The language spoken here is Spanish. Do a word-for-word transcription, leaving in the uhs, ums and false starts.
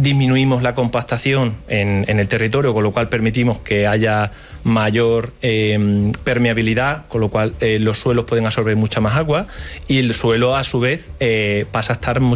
disminuimos la compactación en, en el territorio, con lo cual permitimos que haya mayor eh, permeabilidad, con lo cual eh, los suelos pueden absorber mucha más agua y el suelo a su vez eh, pasa a estar mucho